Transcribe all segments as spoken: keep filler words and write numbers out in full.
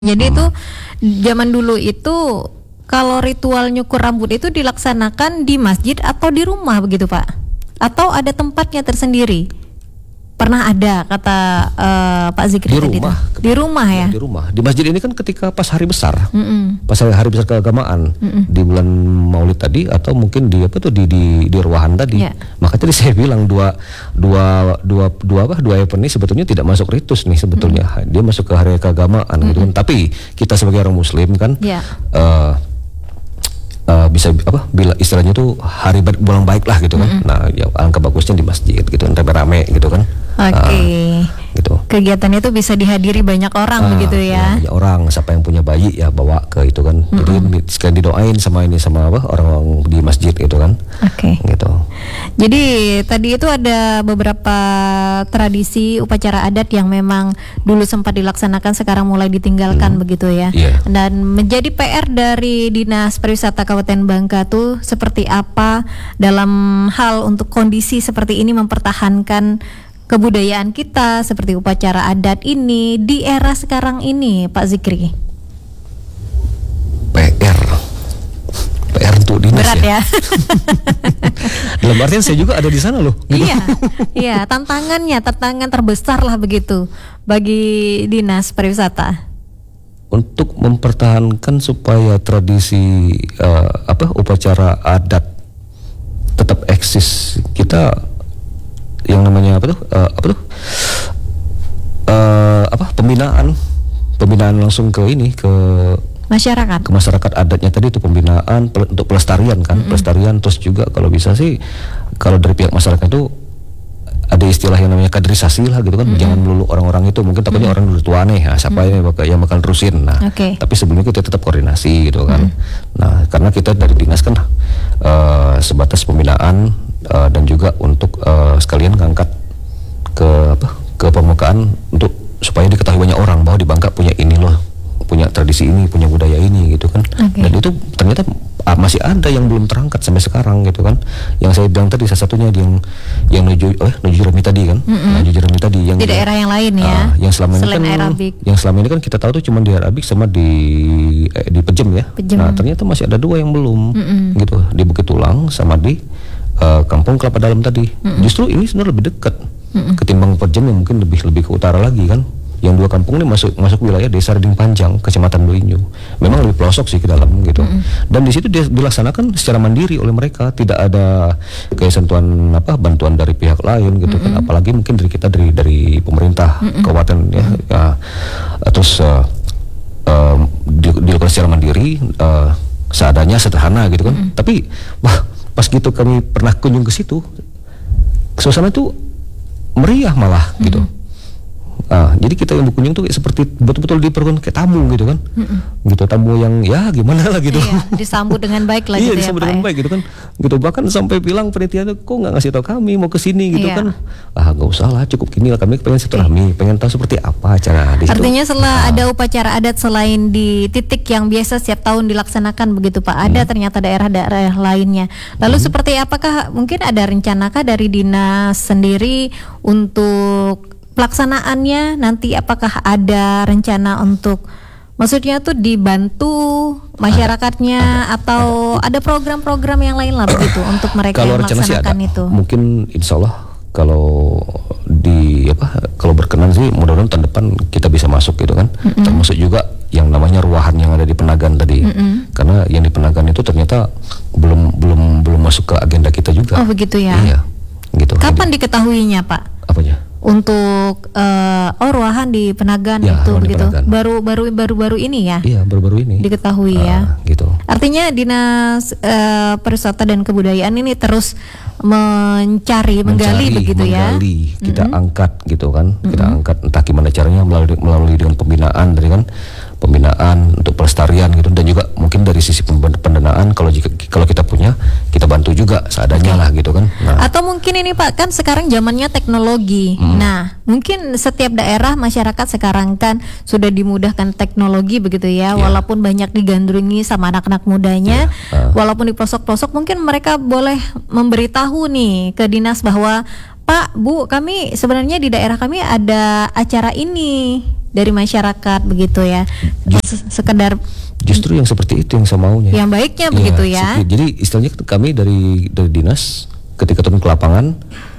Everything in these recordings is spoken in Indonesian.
Jadi itu zaman dulu itu kalau ritual nyukur rambut itu dilaksanakan di masjid atau di rumah begitu Pak? Atau ada tempatnya tersendiri? Pernah ada kata uh, Pak Zikri di tadi rumah, itu. Di rumah ya? Di rumah. Di masjid ini kan ketika pas hari besar, Mm-mm. pas hari besar keagamaan Mm-mm. di bulan Maulid tadi atau mungkin di apa tuh di di di ruahan tadi. Yeah. Maka tadi saya bilang dua dua dua dua apa dua event ini sebetulnya tidak masuk ritus nih sebetulnya. Mm-hmm. Dia masuk ke hari keagamaan mm-hmm. gitu kan. Tapi kita sebagai orang Muslim kan. Yeah. Uh, Uh, bisa apa bila istilahnya tuh hari bulan baik lah gitu kan. Mm-hmm. Nah ya angka bagusnya di masjid gitu kan, rame-rame gitu kan. Oke. Okay. Uh, gitu. Kegiatannya itu bisa dihadiri banyak orang uh, begitu ya. ya. Banyak orang, siapa yang punya bayi ya bawa ke itu kan. Mm-hmm. Jadi sekalian didoain sama ini sama apa orang-orang di masjid gitu kan. Oke. Okay. Gitu. Jadi tadi itu ada beberapa tradisi upacara adat yang memang dulu sempat dilaksanakan sekarang mulai ditinggalkan hmm. begitu ya. Yeah. Dan menjadi P R dari Dinas Pariwisata Kabupaten Bangka tuh seperti apa dalam hal untuk kondisi seperti ini mempertahankan kebudayaan kita seperti upacara adat ini di era sekarang ini Pak Zikri. P R P R untuk dinas. Berat ya, ya. Dalam artian saya juga ada di sana loh gitu. Iya, iya tantangannya tantangan terbesar lah begitu bagi Dinas Pariwisata untuk mempertahankan supaya tradisi uh, apa upacara adat tetap eksis. Kita yang namanya apa tuh uh, apa tuh uh, apa pembinaan pembinaan langsung ke ini ke masyarakat ke masyarakat adatnya tadi itu pembinaan pel- untuk pelestarian kan. Mm-hmm. Pelestarian terus juga kalau bisa sih kalau dari pihak masyarakat itu ada istilah yang namanya kaderisasi lah gitu kan. Mm-hmm. Jangan melulu orang-orang itu mungkin takutnya mm-hmm. orang dulu tua nih ya, siapa mm-hmm. yang bakal yang bakal terusin. Nah okay. tapi sebelumnya kita tetap koordinasi gitu kan. Mm-hmm. Nah karena kita dari dinas kan uh, sebatas pembinaan uh, dan juga untuk uh, sekalian ngangkat ke apa ke permukaan untuk supaya diketahui banyak orang bahwa di Bangka punya ini loh, punya tradisi ini, punya budaya ini gitu kan. Okay. Dan itu ternyata ah, masih ada yang belum terangkat sampai sekarang gitu kan. Yang saya bilang tadi salah satunya yang yang nuju eh nuju Jerami tadi kan. Mm-hmm. Nah, nuju Jerami tadi yang di daerah yang lain ya. Uh, yang selama ini kan Arabik. Yang selama ini kan kita tahu tuh cuma di Arabik sama di eh, di Pejem ya. Pejem. Nah, ternyata masih ada dua yang belum mm-hmm. gitu, di Bukit Tulang sama di uh, Kampung Kelapa Dalam tadi. Mm-hmm. Justru ini sebenarnya lebih dekat mm-hmm. ketimbang Pejem yang mungkin lebih lebih ke utara lagi kan. Yang dua kampung ini masuk masuk wilayah Desa Reding Panjang, Kecamatan Doinyu. Memang lebih pelosok sih ke dalam gitu. Mm-hmm. Dan di situ dia dilaksanakan secara mandiri oleh mereka, tidak ada kayak sentuhan apa bantuan dari pihak lain gitu mm-hmm. kan. Apalagi mungkin dari kita dari dari pemerintah mm-hmm. kabupaten ya. Mm-hmm. ya. Terus uh, uh, dilakukan secara mandiri, uh, seadanya sederhana gitu kan. Mm-hmm. Tapi wah pas gitu kami pernah kunjung ke situ, suasana itu meriah malah mm-hmm. gitu. Ah, jadi kita yang berkunjung tuh seperti betul-betul diperlakukan kayak tamu gitu kan, mm-mm. gitu tamu yang ya gimana lah gitu, iya, disambut dengan baik lah iya, gitu disambut ya, dengan Pak, baik gitu kan, gitu bahkan sampai bilang panitia tuh kok nggak ngasih tahu kami mau kesini gitu iya. kan, ah nggak usah lah cukup gini lah kami pengen silaturahmi, pengen tahu seperti apa acara di situ. Artinya setelah ah. ada upacara adat selain di titik yang biasa setiap tahun dilaksanakan begitu Pak, ada hmm. ternyata daerah-daerah lainnya. Lalu hmm. seperti apakah mungkin ada rencanakah dari dinas sendiri untuk pelaksanaannya nanti apakah ada rencana untuk maksudnya tuh dibantu masyarakatnya ada, atau ada. ada program-program yang lain lah begitu untuk mereka kalau yang melaksanakan itu? Mungkin insya Allah kalau di apa kalau berkenan sih mudah-mudahan tahun depan kita bisa masuk gitu kan. Mm-hmm. Termasuk juga yang namanya ruahan yang ada di Penagan tadi. Mm-hmm. Karena yang di Penagan itu ternyata belum belum belum masuk ke agenda kita juga. Oh begitu ya. Iya. Gitu. Kapan Jadi, diketahuinya Pak? Apanya? Untuk uh, oh ruahan di Penagan ya, itu begitu Penagan. baru baru baru baru ini ya iya baru-baru ini diketahui uh, ya gitu. Artinya dinas uh, pariwisata dan kebudayaan ini terus mencari, mencari menggali begitu menggali, ya kita mm-hmm. angkat gitu kan mm-hmm. kita angkat entah gimana caranya melalui melalui dengan pembinaan dari kan pembinaan untuk pelestarian gitu dan juga mungkin dari sisi pendanaan kalau jika kalau kita punya kita bantu juga seadanya okay. lah gitu kan. Nah. Atau mungkin ini Pak kan sekarang zamannya teknologi. Hmm. Nah, mungkin setiap daerah masyarakat sekarang kan sudah dimudahkan teknologi begitu ya, yeah. walaupun banyak digandrungi sama anak-anak mudanya, yeah. uh. walaupun di pelosok-pelosok mungkin mereka boleh memberitahu nih ke dinas bahwa Pak, Bu, kami sebenarnya di daerah kami ada acara ini. dari masyarakat begitu ya. Just, sekedar justru yang seperti itu yang saya maunya. Yang baiknya ya, begitu ya. Jadi istilahnya kami dari dari dinas ketika turun ke lapangan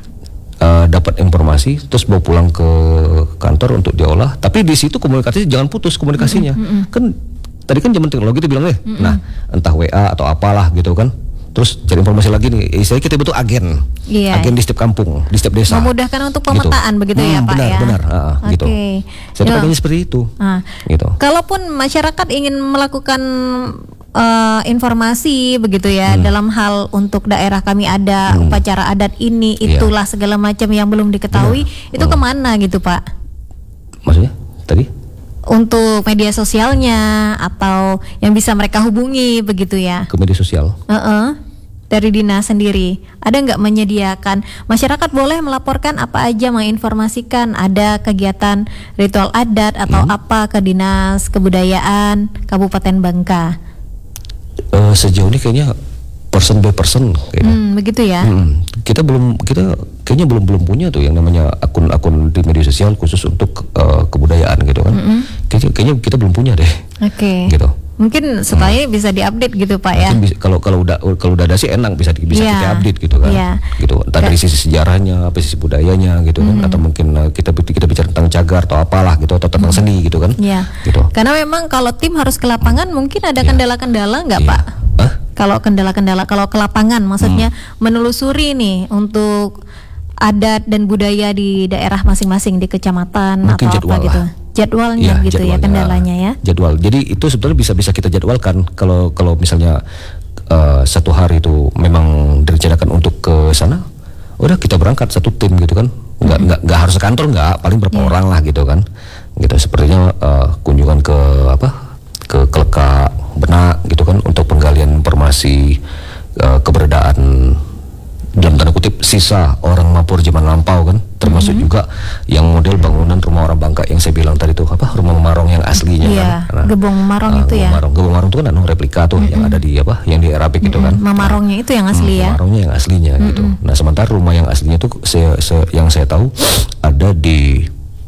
uh, dapat informasi terus bawa pulang ke kantor untuk diolah. Tapi di situ komunikasi jangan putus komunikasinya. Mm -hmm. Kan tadi kan zaman teknologi itu bilang deh, mm -hmm. nah entah W A atau apalah gitu kan. Terus cari informasi lagi nih, istilahnya kita butuh agen, iya. agen di setiap kampung, di setiap desa. Memudahkan untuk pemetaan gitu, begitu hmm, ya Pak benar, ya. Benar, benar, uh, okay. gitu. Saya pengennya seperti itu. Ah. Gitu. Kalaupun masyarakat ingin melakukan uh, informasi begitu ya hmm. dalam hal untuk daerah kami ada hmm. upacara adat ini, itulah yeah. segala macam yang belum diketahui, benar. Itu hmm. kemana gitu Pak? Maksudnya tadi? Untuk media sosialnya atau yang bisa mereka hubungi begitu ya? Ke media sosial. Uh-uh. Dari dinas sendiri ada nggak menyediakan, masyarakat boleh melaporkan apa aja, menginformasikan ada kegiatan ritual adat atau hmm. apa ke dinas kebudayaan Kabupaten Bangka? Uh, sejauh ini kayaknya person by person kayaknya. Hmm, begitu ya. Hmm, kita belum kita kayaknya belum belum punya tuh yang namanya akun-akun di media sosial khusus untuk uh, kebudayaan gitu kan. Mm-hmm. Kayaknya, kayaknya kita belum punya deh. Oke. Okay. Gitu. Mungkin supaya hmm. bisa diupdate gitu Pak ya. Bisa, kalau kalau udah kalau udah ada sih enak bisa bisa yeah. kita update gitu kan. Yeah. Gitu. Entah dari sisi sejarahnya, apa sisi budayanya gitu kan, mm-hmm. atau mungkin uh, kita kita bicara tentang cagar atau apalah gitu atau tentang mm-hmm. seni gitu kan. Iya. Yeah. Gitu. Karena memang kalau tim harus ke lapangan mungkin ada yeah. kendala-kendala nggak yeah. Pak? Huh? Kalau kendala-kendala kalau ke lapangan maksudnya hmm. menelusuri nih untuk adat dan budaya di daerah masing-masing di kecamatan mungkin atau apa gitu. Lah. Jadwalnya ya, gitu jadwalnya, ya kendalanya ya. Jadwal. Jadi itu sebetulnya bisa bisa kita jadwalkan kalau kalau misalnya uh, satu hari itu memang direncanakan untuk ke sana, udah kita berangkat satu tim gitu kan. Nggak hmm. nggak nggak harus ke kantor, nggak, paling berapa yeah. orang lah gitu kan. Gitu sepertinya uh, kunjungan ke apa? ke Keleka Benak gitu kan untuk penggalian informasi uh, keberadaan dalam tanda kutip sisa orang Mapur zaman lampau kan, termasuk mm-hmm. juga yang model bangunan rumah orang Bangka yang saya bilang tadi tuh apa rumah Marong yang aslinya yeah, kan. Nah, Gebong Marong uh, itu ya. Marong, Gebong Marong itu kan anu replika tuh mm-hmm. yang ada di apa yang di Arabik mm-hmm. itu kan. Marongnya itu yang asli hmm, ya. Marongnya yang aslinya mm-hmm. gitu. Nah sementara rumah yang aslinya tuh saya, saya yang saya tahu ada di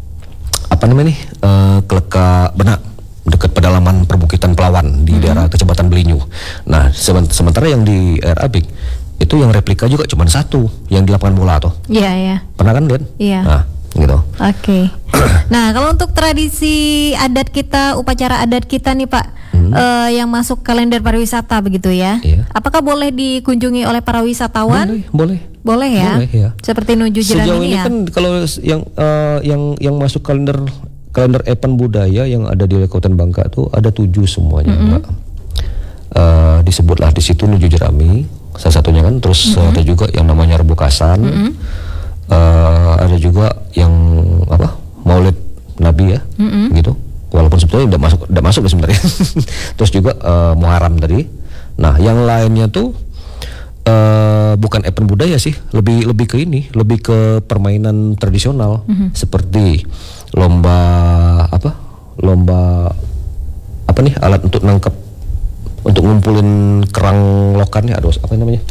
apa namanya nih uh, Keleka Benak, dekat pedalaman perbukitan Pelawan di hmm. daerah Kecamatan Belinyu. Nah, sementara yang di Arabik itu yang replika juga cuma satu yang di lapangan bola tuh. Iya, yeah, iya. Yeah. Pernah kan lihat? Iya. Yeah. Nah, gitu. Oke. Okay. Nah, kalau untuk tradisi adat kita, upacara adat kita nih Pak, hmm. uh, yang masuk kalender pariwisata begitu ya. Yeah. Apakah boleh dikunjungi oleh para wisatawan? Boleh, boleh. Boleh ya. Boleh, ya. Seperti Nuju Jiran Sejauh ini ini ya. kan kalau yang uh, yang yang masuk kalender kalender event budaya yang ada di Kabupaten Bangka itu ada tujuh semuanya, mm-hmm. Mbak. Uh, disebutlah di situ Nuju Jerami salah satunya kan, terus mm-hmm. ada juga yang namanya Rebukasan, mm-hmm. uh, ada juga yang apa Maulid Nabi ya, mm-hmm. gitu. Walaupun sebetulnya tidak masuk, tidak masuk sebenarnya. Terus juga uh, Muharram tadi. Nah, yang lainnya tuh uh, bukan event budaya sih, lebih lebih ke ini, lebih ke permainan tradisional, mm-hmm. seperti lomba apa lomba apa nih alat untuk nangkep untuk ngumpulin kerang lokannya, aduh apa namanya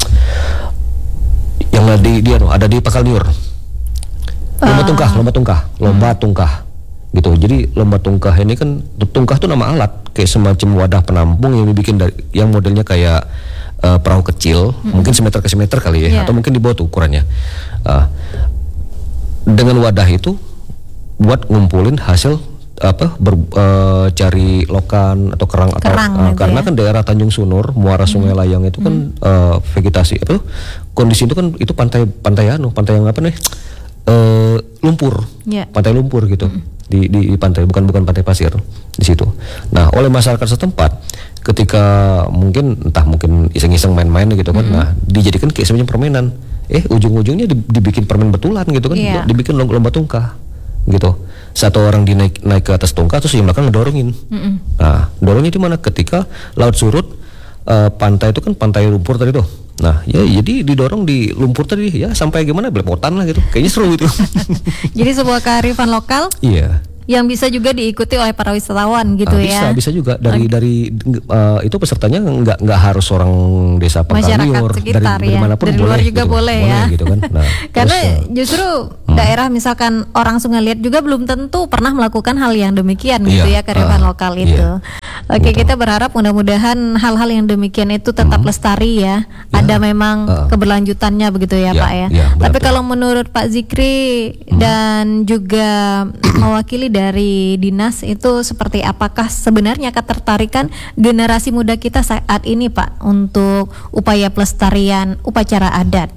yang ada di dia ada di Pakal Niur, lomba tungkah lomba tungkah lomba hmm. tungkah gitu. Jadi lomba tungkah ini kan, tungkah tuh nama alat kayak semacam wadah penampung yang dibikin dari yang modelnya kayak uh, perahu kecil, hmm. mungkin semeter ke semeter kali ya, yeah. atau mungkin di bawah tuh ukurannya. Uh, dengan wadah itu buat ngumpulin hasil apa ber, uh, cari lokan atau kerang, kerang atau uh, karena ya? Kan daerah Tanjung Sunur, muara hmm. Sungai Layang itu kan hmm. uh, vegetasi apa kondisi itu kan itu pantai pantai anu pantai yang apa nih uh, lumpur, yeah. pantai lumpur gitu hmm. di, di di pantai, bukan bukan pantai pasir di situ. Nah, oleh masyarakat setempat ketika mungkin entah mungkin iseng-iseng main-main gitu kan, hmm. nah dijadikan kayak semacam permainan, eh ujung-ujungnya dibikin permen betulan gitu kan, yeah. dibikin lomba tungkah gitu. Satu orang dinaik naik ke atas tungkah terus yang belakang ngedorongin. Mm-mm. Nah, dorongnya di mana? Ketika laut surut, uh, pantai itu kan pantai lumpur tadi tuh. Nah, ya jadi didorong di lumpur tadi ya sampai gimana belepotan lah gitu. Kayaknya seru gitu. Jadi sebuah kearifan lokal. Iya. Yang bisa juga diikuti oleh para wisatawan gitu ah, bisa, ya. Bisa juga dari okay. dari uh, itu pesertanya nggak nggak harus orang desa Pakal Niur, sekitar dari, ya. dari manapun dari boleh, luar juga gitu, boleh ya. Boleh, gitu kan. Nah, karena terus, justru daerah misalkan orang Sungai Liat juga belum tentu pernah melakukan hal yang demikian Iya, gitu ya, kearifan uh, lokal iya. itu. Oke, Gitu. kita berharap mudah-mudahan hal-hal yang demikian itu tetap Hmm. lestari ya. Ya, Ada memang uh. keberlanjutannya begitu ya, Ya, Pak ya. ya, benar, Tapi benar. kalau menurut Pak Zikri dan juga mewakili dari dinas itu seperti apakah sebenarnya ketertarikan generasi muda kita saat ini, Pak, untuk upaya pelestarian upacara adat?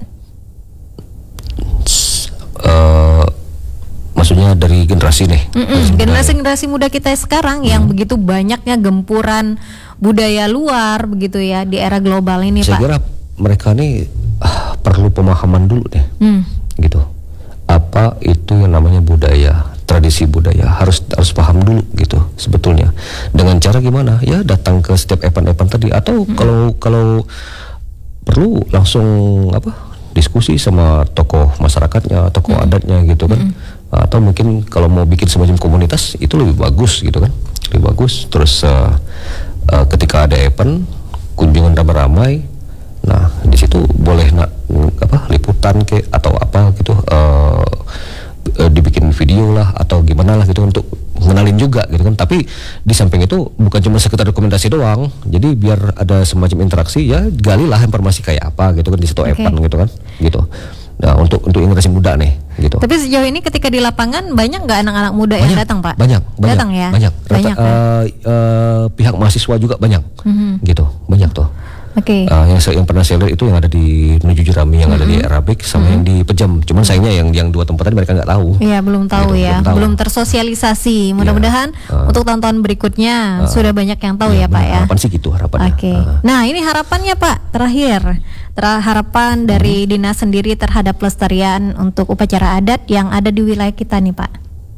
Eh, maksudnya dari generasi nih. Mm-mm, generasi-generasi muda kita sekarang yang begitu banyaknya gempuran budaya luar begitu ya di era global ini, Saya Pak. kira mereka nih ah, perlu pemahaman dulu deh, Hmm. gitu. Apa itu yang namanya budaya, tradisi budaya, harus harus paham dulu gitu sebetulnya. Dengan cara gimana? Ya datang ke setiap event-event tadi, atau kalau kalau perlu langsung apa? Diskusi sama tokoh masyarakatnya, tokoh adatnya gitu kan. Atau mungkin kalau mau bikin semacam komunitas itu lebih bagus gitu kan, lebih bagus. Terus uh, uh, ketika ada event kunjungan ramai-ramai, nah di situ boleh nak apa liputan ke atau apa gitu, uh, uh, dibikin video lah atau gimana lah gitu untuk mengenalin juga gitu kan. Tapi di samping itu bukan cuma sekedar dokumentasi doang, jadi biar ada semacam interaksi, ya galilah informasi kayak apa gitu kan di satu Oke. event gitu kan gitu. Nah untuk untuk generasi muda nih gitu. Tapi sejauh ini ketika di lapangan banyak nggak anak-anak muda yang datang, Pak? Banyak, banyak, Datang ya? banyak. Rata- Banyak ya? eh, eh, pihak mahasiswa juga banyak, gitu, banyak tuh. Oke. Eh, yang saya- yang pernah saya lihat itu yang ada di Menuju Jerami, yang ada di Arabik, sama yang di Pejam. Cuman sayangnya yang yang dua tempat tadi mereka nggak tahu. Iya, belum tahu Gitu, ya, belum tahu. belum tersosialisasi. Mudah-mudahan Uh. untuk tahun-tahun berikutnya sudah banyak yang tahu ya, Iya, Pak ya. Harapan sih gitu harapannya. Oke. Ah. Nah, ini harapannya, Pak, terakhir. Ter- harapan dari dinas sendiri terhadap pelestarian untuk upacara adat yang ada di wilayah kita nih, Pak.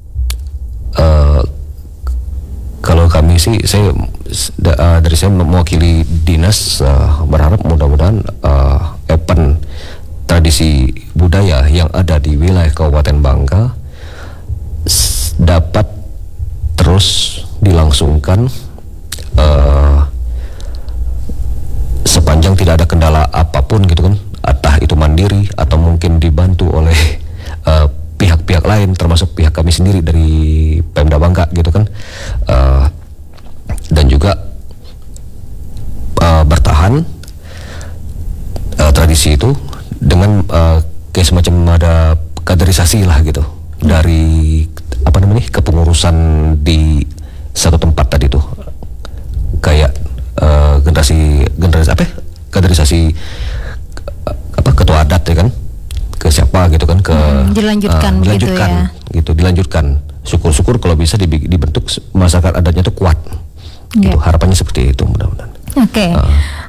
Eh, kalau kami sih, saya s- da- eh, dari saya mewakili dinas, eh, berharap mudah-mudahan eh, event tradisi budaya yang ada di wilayah Kabupaten Bangka s- dapat terus dilangsungkan eh, sepanjang tidak ada kendala apapun gitu kan, entah itu mandiri atau mungkin dibantu oleh eh, pihak-pihak lain, termasuk pihak kami sendiri dari Pemda Bangka gitu kan. Eh, dan juga eh, bertahan eh, tradisi itu dengan eh, kayak semacam ada kaderisasi lah gitu dari apa namanya kepengurusan di satu tempat tadi tuh, kayak eh, generasi generasi apa ya? Kaderisasi eh, apa ketua adat ya kan, ke siapa gitu kan, ke Hmm, dilanjutkan eh, begitu dilanjutkan ya. gitu, dilanjutkan. Syukur-syukur kalau bisa dibi- dibentuk s- masyarakat adatnya tuh kuat. Gitu, Iya. harapannya seperti itu mudah-mudahan. Oke. Ah.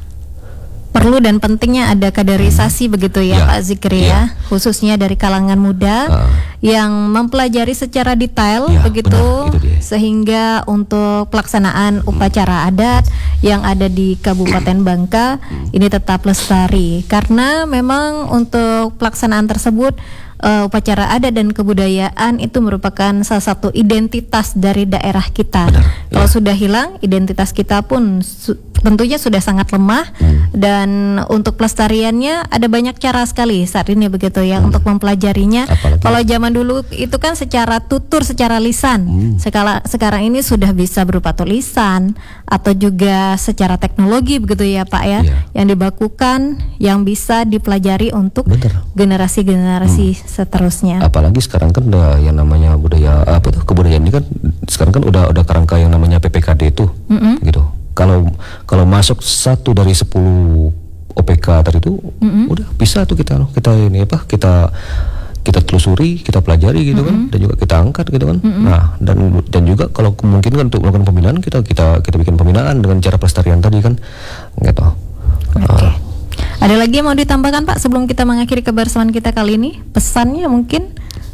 Perlu dan pentingnya ada kaderisasi begitu ya, Ya, Pak Zikri ya. ya, khususnya dari kalangan muda Ah. yang mempelajari secara detail Ya, begitu, benar, itu dia. sehingga untuk pelaksanaan upacara adat yang ada di Kabupaten Bangka ini tetap lestari, karena memang untuk pelaksanaan tersebut eh, upacara adat dan kebudayaan itu merupakan salah satu identitas dari daerah kita. Benar, Kalau ya. sudah hilang, identitas kita pun su- tentunya sudah sangat lemah. Dan untuk pelestariannya ada banyak cara sekali saat ini begitu ya untuk mempelajarinya. Apalagi- Kalau zaman dulu itu kan secara tutur, secara lisan. Sekala, sekarang ini sudah bisa berupa tulisan atau juga secara teknologi begitu ya, Pak ya, Iya. yang dibakukan, yang bisa dipelajari untuk Bener. generasi-generasi seterusnya. Apalagi sekarang kan udah yang namanya budaya apa tuh kebudayaan ini kan sekarang kan udah udah kerangka yang namanya P P K D itu, gitu. Kalau kalau masuk satu dari sepuluh O P K tadi itu udah bisa tuh kita kita ini apa kita kita telusuri, kita pelajari gitu kan, dan juga kita angkat gitu kan. Nah, dan dan juga kalau kemungkinan untuk melakukan pembinaan, kita kita kita bikin pembinaan dengan cara pelestarian tadi kan, gitu. Oke. Ada lagi yang mau ditambahkan, Pak, sebelum kita mengakhiri kebersamaan kita kali ini? Pesannya mungkin?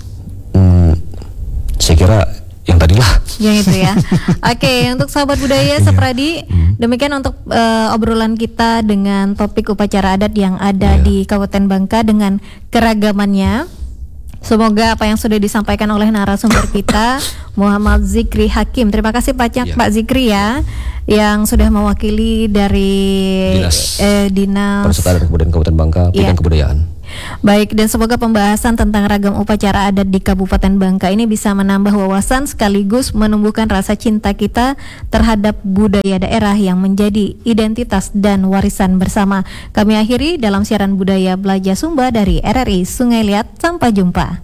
Hmm, saya kira yang tadi lah. Yang itu ya. Oke, untuk sahabat budaya Sapradi, demikian untuk eh, obrolan kita dengan topik upacara adat yang ada Iya. di Kabupaten Bangka dengan keragamannya. Semoga apa yang sudah disampaikan oleh narasumber kita Muhammad Zikri Hakim. Terima kasih Pak Cak, Iya. Pak Zikri ya, yang sudah mewakili dari Dinas eh, dinas Pariwisata dan Kebudayaan Kabupaten Bangka, bidang Iya. kebudayaan. Baik, dan semoga pembahasan tentang ragam upacara adat di Kabupaten Bangka ini bisa menambah wawasan sekaligus menumbuhkan rasa cinta kita terhadap budaya daerah yang menjadi identitas dan warisan bersama. Kami akhiri dalam siaran budaya Belajar Sumba dari R R I Sungai Liat. Sampai jumpa.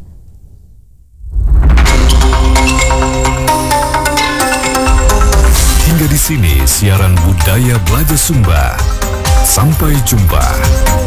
Hingga di sini siaran budaya Belajar Sumba. Sampai jumpa.